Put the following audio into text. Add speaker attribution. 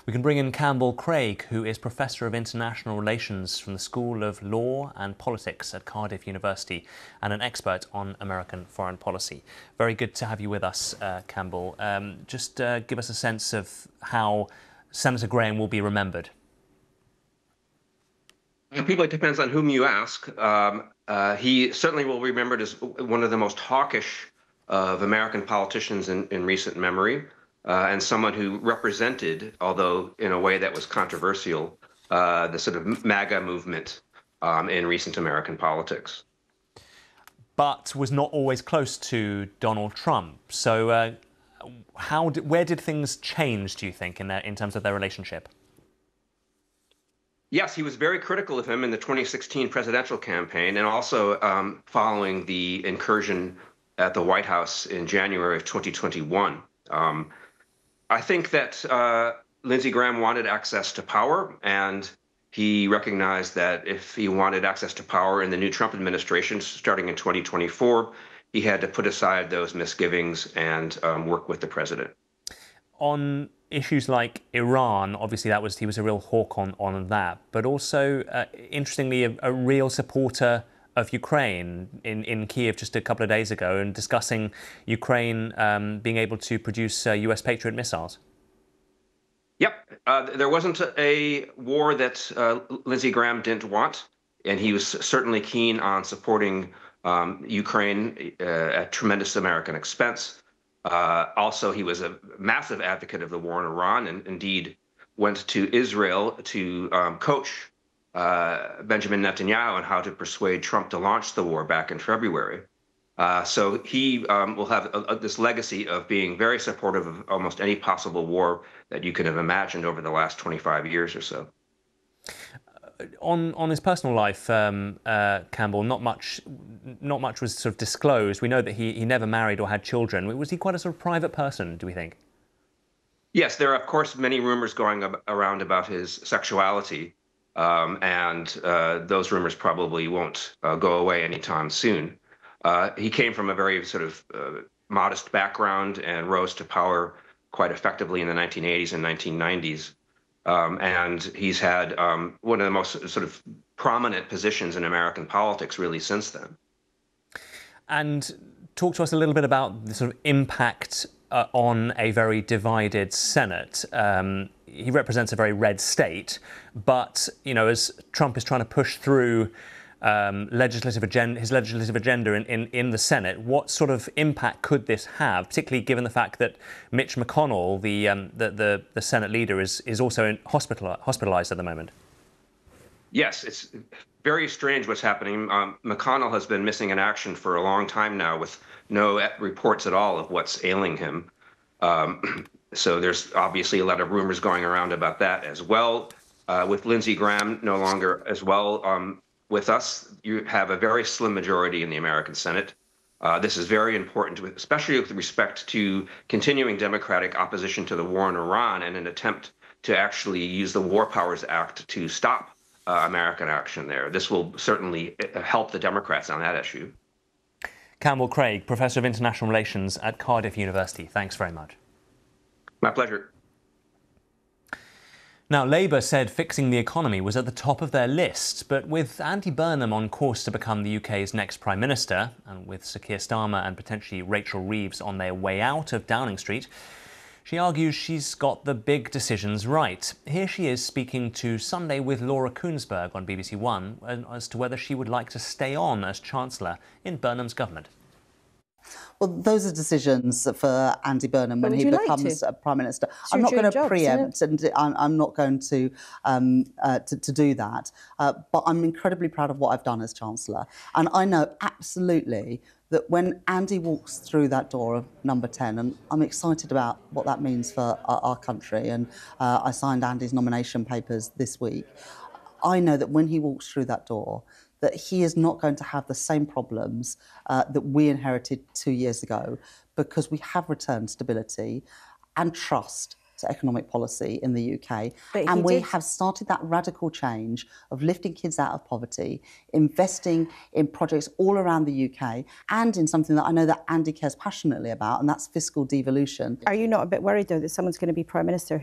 Speaker 1: We can bring in Campbell Craig, who is Professor of International Relations from the School of Law and Politics at Cardiff University and an expert on American foreign policy. Very good to have you with us, Campbell. Just give us a sense of how Senator Graham will be remembered.
Speaker 2: People, it depends on whom you ask. He certainly will be remembered as one of the most hawkish of American politicians in recent memory, and someone who represented, although in a way that was controversial, the sort of MAGA movement in recent American politics.
Speaker 1: But was not always close to Donald Trump. So where did things change, do you think, in terms of their relationship?
Speaker 2: Yes, he was very critical of him in the 2016 presidential campaign, and also following the incursion at the White House in January of 2021. I think that Lindsey Graham wanted access to power, and he recognized that if he wanted access to power in the new Trump administration starting in 2024, he had to put aside those misgivings and work with the president.
Speaker 1: On issues like Iran, obviously he was a real hawk on that, but also, interestingly, a real supporter of Ukraine in Kiev just a couple of days ago, and discussing Ukraine being able to produce US Patriot missiles.
Speaker 2: Yep, there wasn't a war that Lindsey Graham didn't want, and he was certainly keen on supporting Ukraine at tremendous American expense. Also, he was a massive advocate of the war in Iran, and indeed went to Israel to coach Benjamin Netanyahu on how to persuade Trump to launch the war back in February. So he will have this legacy of being very supportive of almost any possible war that you could have imagined over the last 25 years or so.
Speaker 1: On his personal life, Campbell, not much was sort of disclosed. We know that he never married or had children. Was he quite a sort of private person, do we think?
Speaker 2: Yes, there are, of course, many rumors going around about his sexuality, and those rumors probably won't go away anytime soon. He came from a very sort of modest background and rose to power quite effectively in the 1980s and 1990s. And he's had one of the most sort of prominent positions in American politics really since then.
Speaker 1: And talk to us a little bit about the sort of impact on a very divided Senate. He represents a very red state, but, you know, as Trump is trying to push through his legislative agenda in the Senate, what sort of impact could this have, particularly given the fact that Mitch McConnell, the Senate leader, is also hospitalized at the moment?
Speaker 2: Yes, it's very strange what's happening. McConnell has been missing in action for a long time now, with no reports at all of what's ailing him. So there's obviously a lot of rumors going around about that as well. With Lindsey Graham no longer as well with us, you have a very slim majority in the American Senate. This is very important, especially with respect to continuing Democratic opposition to the war in Iran and an attempt to actually use the War Powers Act to stop American action there. This will certainly help the Democrats on that issue.
Speaker 1: Campbell Craig, Professor of International Relations at Cardiff University. Thanks very much.
Speaker 2: My pleasure.
Speaker 1: Now, Labour said fixing the economy was at the top of their list, but with Andy Burnham on course to become the UK's next Prime Minister, and with Sir Keir Starmer and potentially Rachel Reeves on their way out of Downing Street, she argues she's got the big decisions right. Here she is speaking to Sunday with Laura Kuenssberg on BBC One as to whether she would like to stay on as Chancellor in Burnham's government.
Speaker 3: Well, those are decisions for Andy Burnham when he becomes Prime Minister. I'm not going to preempt, and I'm not going to do that. But I'm incredibly proud of what I've done as Chancellor. And I know absolutely that when Andy walks through that door of number 10, and I'm excited about what that means for our country, and I signed Andy's nomination papers this week, I know that when he walks through that door, that he is not going to have the same problems that we inherited 2 years ago, because we have returned stability and trust to economic policy in the UK. And we have started that radical change of lifting kids out of poverty, investing in projects all around the UK, and in something that I know that Andy cares passionately about, and that's fiscal devolution.
Speaker 4: Are you not a bit worried, though, that someone's going to be Prime Minister